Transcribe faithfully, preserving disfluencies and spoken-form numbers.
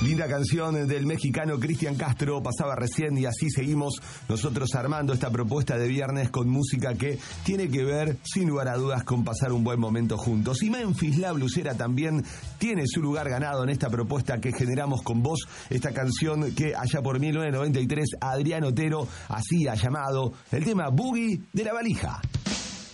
Linda canción del mexicano Cristian Castro, pasaba recién y así seguimos nosotros armando esta propuesta de viernes con música que tiene que ver, sin lugar a dudas, con pasar un buen momento juntos. Y Memphis, la blusera, también tiene su lugar ganado en esta propuesta que generamos con vos, esta canción que allá por mil novecientos noventa y tres Adrián Otero hacía llamado el tema Boogie de la Valija.